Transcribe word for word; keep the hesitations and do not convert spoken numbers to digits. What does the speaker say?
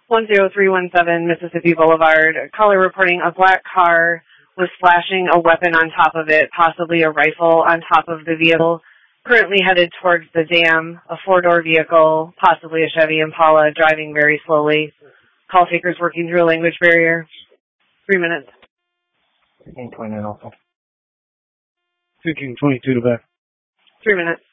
one zero three one seven Mississippi Boulevard. Caller reporting a black car was flashing a weapon on top of it, possibly a rifle on top of the vehicle. Currently headed towards the dam, a four-door vehicle, possibly a Chevy Impala, driving very slowly. Call takers working through a language barrier. Three minutes. twenty-nine also. Thinking twenty-two to back. Three minutes.